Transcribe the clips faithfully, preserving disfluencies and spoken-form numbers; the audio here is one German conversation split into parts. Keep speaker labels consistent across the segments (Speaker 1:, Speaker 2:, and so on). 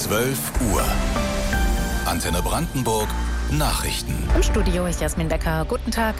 Speaker 1: zwölf Uhr. Antenne Brandenburg Nachrichten.
Speaker 2: Im Studio ist Jasmin Becker. Guten Tag.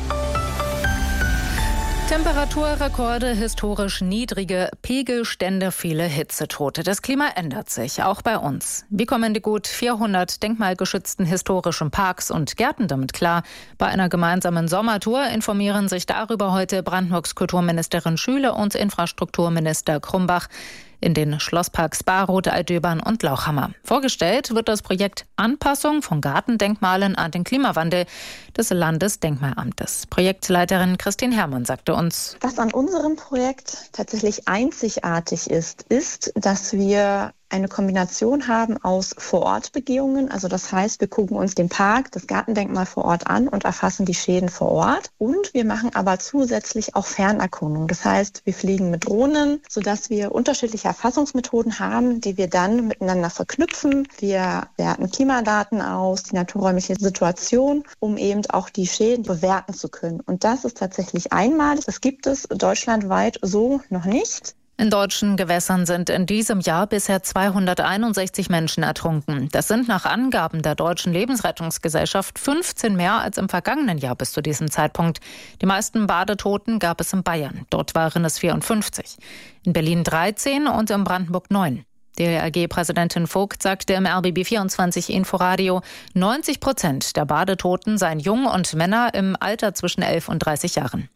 Speaker 2: Temperaturrekorde, historisch niedrige Pegelstände, viele Hitzetote. Das Klima ändert sich, auch bei uns. Wie kommen die gut vierhundert denkmalgeschützten historischen Parks und Gärten damit klar? Bei einer gemeinsamen Sommertour informieren sich darüber heute Brandenburgs Kulturministerin Schüle und Infrastrukturminister Krumbach in den Schlossparks Barroth, Altdöbern und Lauchhammer. Vorgestellt wird das Projekt Anpassung von Gartendenkmalen an den Klimawandel des Landesdenkmalamtes. Projektleiterin Christine Herrmann sagte uns:
Speaker 3: Was an unserem Projekt tatsächlich einzigartig ist, ist, dass wir eine Kombination haben aus Vorortbegehungen. Also das heißt, wir gucken uns den Park, das Gartendenkmal vor Ort an und erfassen die Schäden vor Ort. Und wir machen aber zusätzlich auch Fernerkundung. Das heißt, wir fliegen mit Drohnen, sodass wir unterschiedliche Erfassungsmethoden haben, die wir dann miteinander verknüpfen. Wir werten Klimadaten aus, die naturräumliche Situation, um eben auch die Schäden bewerten zu können. Und das ist tatsächlich einmalig. Das gibt es deutschlandweit so noch nicht.
Speaker 2: In deutschen Gewässern sind in diesem Jahr bisher zweihunderteinundsechzig Menschen ertrunken. Das sind nach Angaben der Deutschen Lebensrettungsgesellschaft fünfzehn mehr als im vergangenen Jahr bis zu diesem Zeitpunkt. Die meisten Badetoten gab es in Bayern. Dort waren es vierundfünfzig. In Berlin dreizehn und in Brandenburg neun. D L R G-Präsidentin Vogt sagte im R B B vierundzwanzig Inforadio, neunzig Prozent der Badetoten seien Jung und Männer im Alter zwischen elf und dreißig Jahren.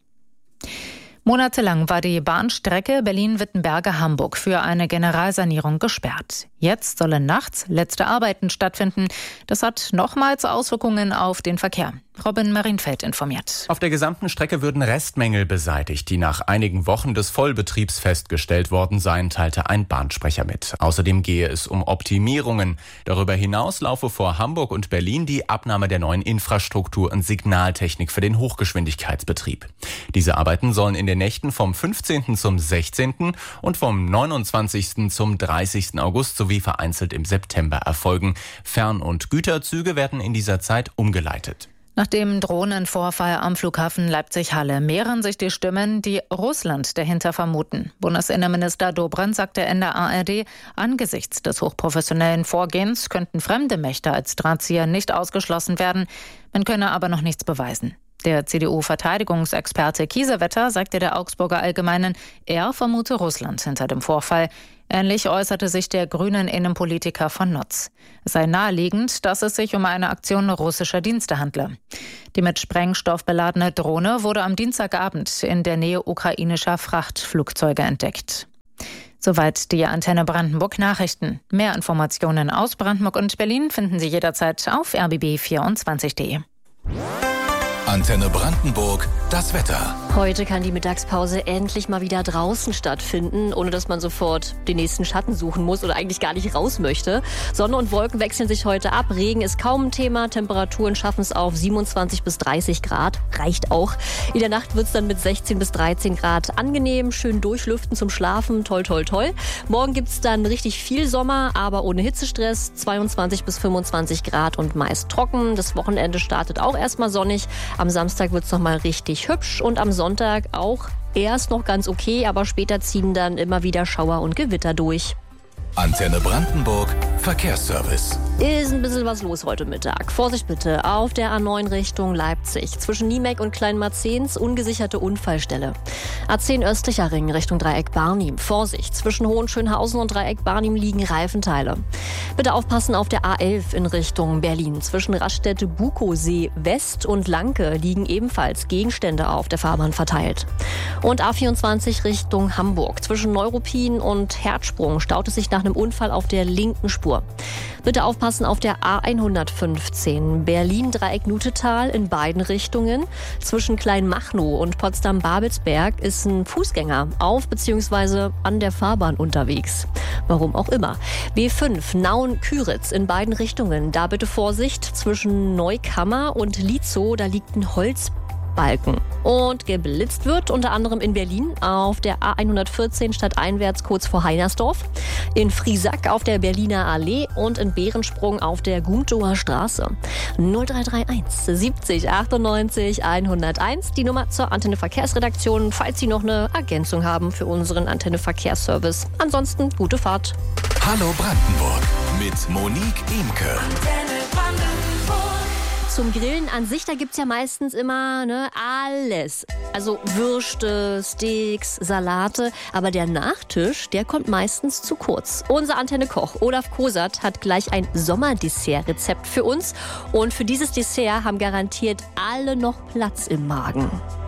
Speaker 2: Monatelang war die Bahnstrecke Berlin-Wittenberge-Hamburg für eine Generalsanierung gesperrt. Jetzt sollen nachts letzte Arbeiten stattfinden. Das hat nochmals Auswirkungen auf den Verkehr. Robin Marienfeld informiert.
Speaker 4: Auf der gesamten Strecke würden Restmängel beseitigt, die nach einigen Wochen des Vollbetriebs festgestellt worden seien, teilte ein Bahnsprecher mit. Außerdem gehe es um Optimierungen. Darüber hinaus laufe vor Hamburg und Berlin die Abnahme der neuen Infrastruktur und Signaltechnik für den Hochgeschwindigkeitsbetrieb. Diese Arbeiten sollen in den Nächten vom fünfzehnten zum sechzehnten und vom neunundzwanzigsten zum dreißigsten August sowie vereinzelt im September erfolgen. Fern- und Güterzüge werden in dieser Zeit umgeleitet.
Speaker 2: Nach dem Drohnenvorfall am Flughafen Leipzig-Halle mehren sich die Stimmen, die Russland dahinter vermuten. Bundesinnenminister Dobrindt sagte in der A R D, angesichts des hochprofessionellen Vorgehens könnten fremde Mächte als Drahtzieher nicht ausgeschlossen werden. Man könne aber noch nichts beweisen. Der C D U-Verteidigungsexperte Kiesewetter sagte der Augsburger Allgemeinen, er vermute Russland hinter dem Vorfall. Ähnlich äußerte sich der grünen Innenpolitiker von Notz. Es sei naheliegend, dass es sich um eine Aktion russischer Dienste handle. Die mit Sprengstoff beladene Drohne wurde am Dienstagabend in der Nähe ukrainischer Frachtflugzeuge entdeckt. Soweit die Antenne Brandenburg Nachrichten. Mehr Informationen aus Brandenburg und Berlin finden Sie jederzeit auf r b b vierundzwanzig punkt d e.
Speaker 1: Antenne Brandenburg, das Wetter.
Speaker 5: Heute kann die Mittagspause endlich mal wieder draußen stattfinden, ohne dass man sofort den nächsten Schatten suchen muss oder eigentlich gar nicht raus möchte. Sonne und Wolken wechseln sich heute ab. Regen ist kaum ein Thema. Temperaturen schaffen es auf siebenundzwanzig bis dreißig Grad. Reicht auch. In der Nacht wird es dann mit sechzehn bis dreizehn Grad angenehm. Schön durchlüften zum Schlafen. Toll, toll, toll. Morgen gibt es dann richtig viel Sommer, aber ohne Hitzestress. zweiundzwanzig bis fünfundzwanzig Grad und meist trocken. Das Wochenende startet auch erstmal sonnig. Am Samstag wird es nochmal richtig hübsch und am Sonntag auch erst noch ganz okay, aber später ziehen dann immer wieder Schauer und Gewitter durch.
Speaker 1: Antenne Brandenburg Verkehrsservice.
Speaker 5: Ist ein bisschen was los heute Mittag. Vorsicht bitte auf der A neun Richtung Leipzig. Zwischen Niemek und Kleinmarzens ungesicherte Unfallstelle. A zehn östlicher Ring Richtung Dreieck Barnim. Vorsicht, zwischen Hohenschönhausen und Dreieck Barnim liegen Reifenteile. Bitte aufpassen auf der A elf in Richtung Berlin. Zwischen Raststätte Bukowsee West und Lanke liegen ebenfalls Gegenstände auf der Fahrbahn verteilt. Und A vierundzwanzig Richtung Hamburg. Zwischen Neuruppin und Herzsprung staut es sich nach einem Unfall auf der linken Spur. Bitte aufpassen auf der A hundertfünfzehn Berlin-Dreieck-Nutetal in beiden Richtungen. Zwischen Kleinmachnow und Potsdam-Babelsberg ist ein Fußgänger auf bzw. an der Fahrbahn unterwegs. Warum auch immer. B fünf Nauen-Küritz in beiden Richtungen. Da bitte Vorsicht. Zwischen Neukammer und Lietzow, da liegt ein Holzbalken. Und geblitzt wird unter anderem in Berlin auf der A hundertvierzehn stadteinwärts kurz vor Heinersdorf, in Friesack auf der Berliner Allee und in Behrensprung auf der Gumtower Straße. null drei drei eins siebzig achtundneunzig hunderteins, die Nummer zur Antenne Verkehrsredaktion, falls Sie noch eine Ergänzung haben für unseren Antenne Verkehrsservice. Ansonsten gute Fahrt.
Speaker 1: Hallo Brandenburg mit Monique Imke.
Speaker 5: Zum Grillen an sich, da gibt's ja meistens immer ne, alles. Also Würste, Steaks, Salate. Aber der Nachtisch, der kommt meistens zu kurz. Unser Antenne-Koch Olaf Kosert hat gleich ein Sommerdessert-Rezept für uns. Und für dieses Dessert haben garantiert alle noch Platz im Magen.